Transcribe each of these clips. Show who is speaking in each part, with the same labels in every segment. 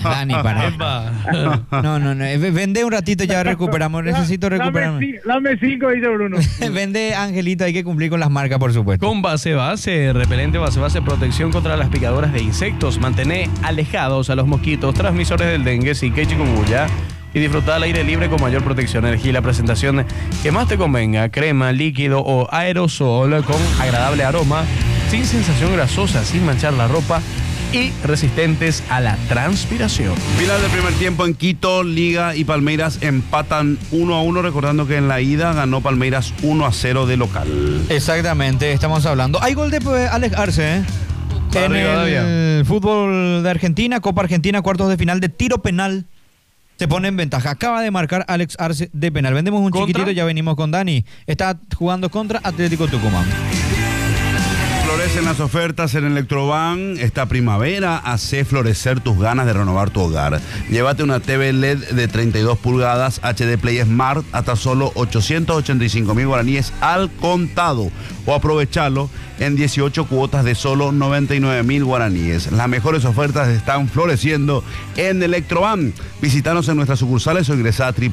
Speaker 1: Dani, para. No, vende un ratito, ya recuperamos. Necesito recuperarme.
Speaker 2: Dame 5, dice Bruno.
Speaker 1: Vende, Angelito, hay que cumplir con las marcas, por supuesto.
Speaker 3: Con base, repelente base, protección contra las picaduras de insectos. Mantener alejados a los mosquitos transmisores del dengue, zika y chikungunya. Y disfrutar al aire libre con mayor protección. Elegí la presentación que más te convenga: crema, líquido o aerosol con agradable aroma, sin sensación grasosa, sin manchar la ropa y resistentes a la transpiración.
Speaker 4: Final del primer tiempo en Quito, Liga y Palmeiras empatan 1-1, recordando que en la ida ganó Palmeiras 1-0 de local.
Speaker 1: Exactamente, estamos hablando. Hay gol de Alex Arce, ¿eh? En el fútbol de Argentina, Copa Argentina, cuartos de final de tiro penal. Se pone en ventaja. Acaba de marcar Alex Arce de penal. Vendemos un chiquitito, ya venimos con Dani. Está jugando contra Atlético Tucumán.
Speaker 4: Florecen las ofertas en Electroban. Esta primavera hace florecer tus ganas de renovar tu hogar. Llévate una TV LED de 32 pulgadas HD Play Smart hasta solo 885.000 guaraníes al contado. O aprovechalo en 18 cuotas de solo 99.000 guaraníes. Las mejores ofertas están floreciendo en Electroban. Visítanos en nuestras sucursales o ingresa a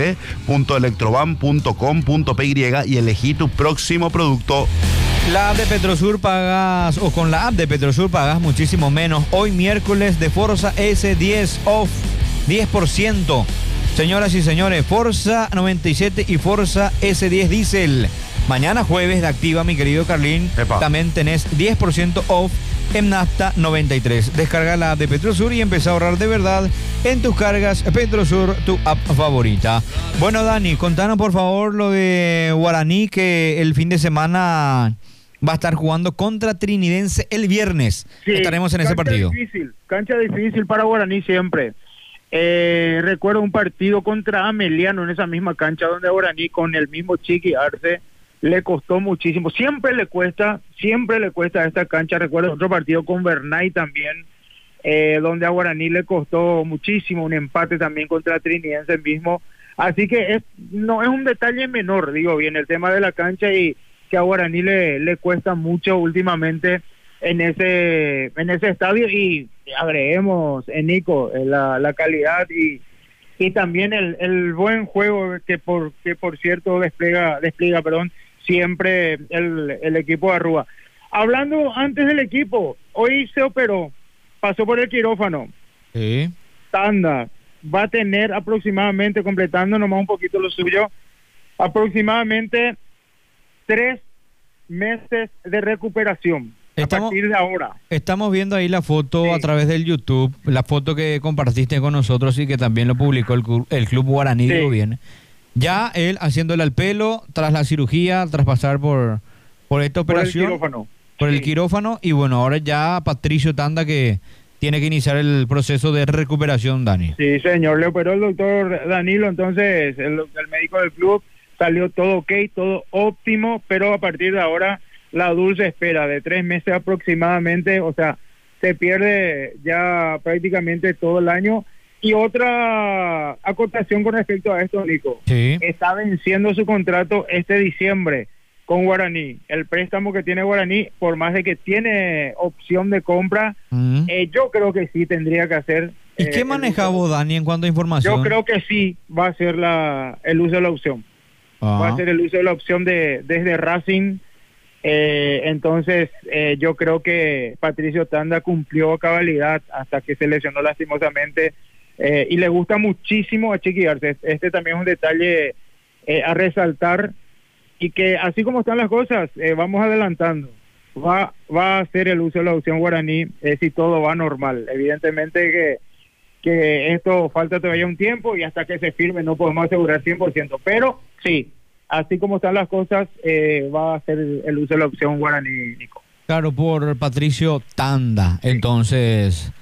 Speaker 4: www.electroban.com.py y elegí tu próximo producto.
Speaker 1: La app de Petrosur pagas, o con la app de Petrosur pagas muchísimo menos. Hoy miércoles de Forza S10 off 10%. Señoras y señores, Forza 97 y Forza S10 Diesel. Mañana jueves de Activa, mi querido Carlín. También tenés 10% off en Nafta 93. Descarga la app de Petrosur y empieza a ahorrar de verdad en tus cargas. Petrosur, tu app favorita. Bueno, Dani, contanos por favor lo de Guaraní, que el fin de semana va a estar jugando contra Trinidense el viernes. Sí, estaremos en ese partido.
Speaker 2: Cancha difícil para Guaraní siempre. Recuerdo un partido contra Ameliano en esa misma cancha donde Guaraní con el mismo Chiqui Arce le costó muchísimo. Siempre le cuesta a esta cancha. Recuerdo otro partido con Bernay también, donde a Guaraní le costó muchísimo, un empate también contra Trinidense mismo. Así que no es un detalle menor, digo bien, el tema de la cancha, y que a Guaraní le cuesta mucho últimamente en ese estadio. Y agreguemos, Nico, la calidad y también el buen juego que por cierto despliega siempre el equipo de Arrua. Hablando antes del equipo, hoy se operó, pasó por el quirófano.
Speaker 1: Sí.
Speaker 2: Tanda va a tener aproximadamente, completando nomás un poquito lo suyo, aproximadamente 3 meses de recuperación. A partir de ahora.
Speaker 1: Estamos viendo ahí la foto a través del YouTube, la foto que compartiste con nosotros y que también lo publicó el Club Guaraní, digo bien. Ya él haciéndole al pelo, tras la cirugía, tras pasar por esta operación. Por el quirófano. Y bueno, ahora ya Patricio Tanda, que tiene que iniciar el proceso de recuperación, Dani.
Speaker 2: Sí, señor, le operó el doctor Danilo, entonces el médico del club, salió todo ok, todo óptimo, pero a partir de ahora la dulce espera de 3 meses aproximadamente, o sea, se pierde ya prácticamente todo el año. Y otra acotación con respecto a esto, Nico.
Speaker 1: Sí.
Speaker 2: Está venciendo su contrato este diciembre con Guaraní. El préstamo que tiene Guaraní, por más de que tiene opción de compra, yo creo que sí tendría que hacer.
Speaker 1: ¿Y qué maneja vos, Dani, en cuanto a información?
Speaker 2: Yo creo que sí va a ser el uso de la opción. Va a ser el uso de la opción desde Racing. Entonces yo creo que Patricio Tanda cumplió a cabalidad hasta que se lesionó lastimosamente, y le gusta muchísimo a Chiqui Arce. Este también es un detalle a resaltar, y que así como están las cosas, vamos adelantando, va a hacer el uso de la opción Guaraní si todo va normal. Evidentemente que esto falta todavía un tiempo y hasta que se firme no podemos asegurar 100%, pero sí, así como están las cosas, va a hacer el uso de la opción Guaraní, Nico.
Speaker 1: Claro, por Patricio Tanda. Sí. Entonces,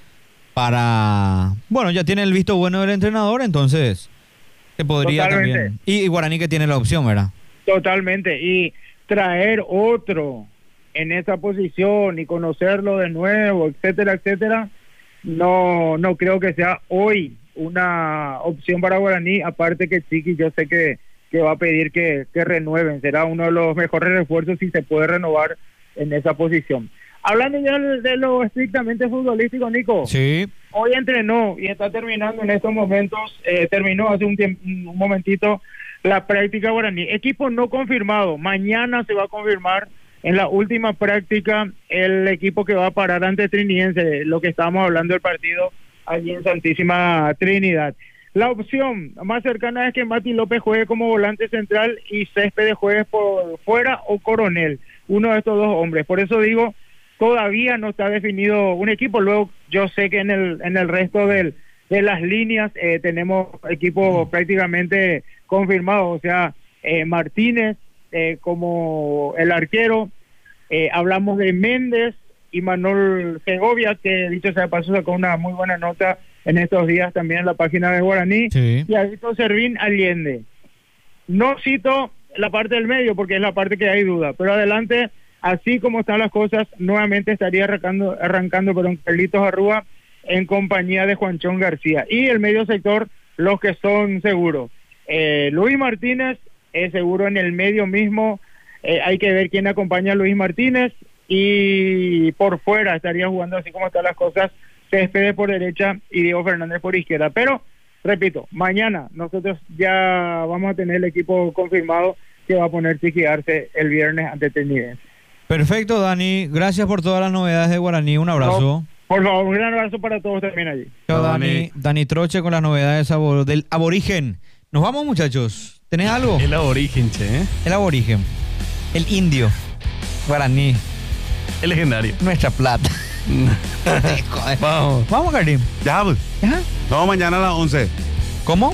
Speaker 1: bueno, ya tiene el visto bueno del entrenador, entonces se podría también. Y Guaraní que tiene la opción, ¿verdad?
Speaker 2: Totalmente, y traer otro en esa posición y conocerlo de nuevo, etcétera, etcétera, no creo que sea hoy una opción para Guaraní. Aparte que Chiqui, yo sé que va a pedir que renueven, será uno de los mejores refuerzos si se puede renovar en esa posición. Hablando ya de lo estrictamente futbolístico, Nico.
Speaker 1: Sí.
Speaker 2: Hoy entrenó y está terminando en estos momentos, terminó hace un momentito la práctica guaraní. Equipo no confirmado, mañana se va a confirmar en la última práctica el equipo que va a parar ante Trinidense, lo que estábamos hablando del partido allí en Santísima Trinidad. La opción más cercana es que Mati López juegue como volante central y Céspedes juegue por fuera o Coronel, uno de estos dos hombres. Por eso digo, todavía no está definido un equipo. Luego yo sé que en el resto de las líneas tenemos equipo prácticamente confirmado, o sea, Martínez como el arquero, hablamos de Méndez y Manuel Segovia, que dicho sea de paso sacó una muy buena nota en estos días también en la página de Guaraní,
Speaker 1: Sí.
Speaker 2: y Alberto Servín Allende. No cito la parte del medio porque es la parte que hay duda, pero adelante, así como están las cosas, nuevamente estaría arrancando Carlitos Arrúa en compañía de Juanchón García. Y el medio sector, los que son seguros. Luis Martínez es seguro en el medio mismo, hay que ver quién acompaña a Luis Martínez, y por fuera estaría jugando, así como están las cosas, Céspedes por derecha y Diego Fernández por izquierda. Pero, repito, mañana nosotros ya vamos a tener el equipo confirmado que va a poner Chiqui Arce el viernes ante Trinidense.
Speaker 1: Perfecto, Dani. Gracias por todas las novedades de Guaraní. Un abrazo.
Speaker 2: No, por favor, un gran abrazo para todos también allí.
Speaker 1: Chao,
Speaker 4: Chao,
Speaker 1: Dani.
Speaker 4: Dani.
Speaker 1: Dani Troche con las novedades del aborigen. Nos vamos, muchachos. ¿Tenés algo?
Speaker 3: El aborigen, che, ¿eh?
Speaker 1: El aborigen. El indio. Guaraní.
Speaker 3: El legendario.
Speaker 1: Nuestra plata.
Speaker 3: Vamos.
Speaker 1: Vamos, Karim.
Speaker 4: Ya, pues.
Speaker 1: Ajá.
Speaker 4: No, mañana a las 11.
Speaker 1: ¿Cómo?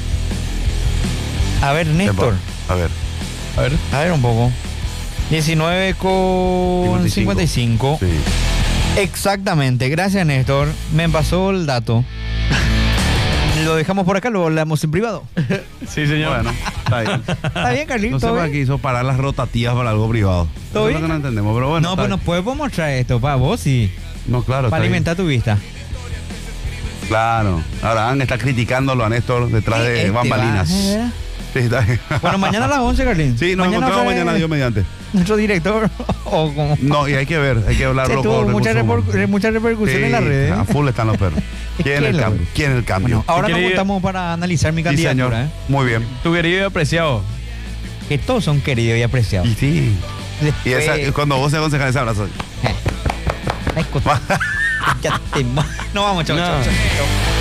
Speaker 1: A ver, Néstor.
Speaker 4: A ver.
Speaker 3: A ver.
Speaker 1: A ver un poco. 19:55.
Speaker 4: Sí.
Speaker 1: Exactamente. Gracias, Néstor. Me pasó el dato. Lo dejamos por acá, lo hablamos en privado.
Speaker 3: Sí, señor.
Speaker 4: Bueno, está bien.
Speaker 1: Está bien, Carlito.
Speaker 4: No sé para qué hizo parar las rotativas para algo privado.
Speaker 1: ¿Todo
Speaker 4: Eso es lo
Speaker 1: bien?
Speaker 4: que no entendemos, pero bueno.
Speaker 1: No,
Speaker 4: está
Speaker 1: pues nos
Speaker 4: bien.
Speaker 1: podemos mostrar esto para vos y
Speaker 4: No, claro.
Speaker 1: para
Speaker 4: está bien.
Speaker 1: alimentar tu vista.
Speaker 4: Claro. Ahora Ángel está criticándolo a Néstor detrás de
Speaker 1: Este
Speaker 4: bambalinas.
Speaker 1: va,
Speaker 4: Sí, está bien.
Speaker 1: Bueno, mañana a las 11, Carlín.
Speaker 4: Sí, nos encontramos
Speaker 1: otra vez
Speaker 4: mañana, Dios mediante.
Speaker 1: Nuestro director, o como...
Speaker 4: No, y hay que ver, hay que hablarlo
Speaker 1: tuvo
Speaker 4: con
Speaker 1: mucha,
Speaker 4: recursos humanos.
Speaker 1: mucha repercusión
Speaker 4: Sí,
Speaker 1: en las redes.
Speaker 4: A full están los perros. ¿Quién
Speaker 1: ¿Qué
Speaker 4: es el
Speaker 1: lo-
Speaker 4: cambio? ¿Quién es el cambio?
Speaker 1: Bueno, ahora nos
Speaker 3: querido-
Speaker 1: juntamos para analizar mi
Speaker 4: Sí, señor.
Speaker 1: candidatura.
Speaker 4: Muy bien.
Speaker 3: Tu querido y apreciado.
Speaker 1: Que todos son queridos y apreciados.
Speaker 4: Y sí. Y
Speaker 1: Después-
Speaker 4: esa, cuando vos se aconsejas ese abrazo.
Speaker 1: Ay, ya te... No vamos, chao,
Speaker 3: No.
Speaker 1: chao, chao.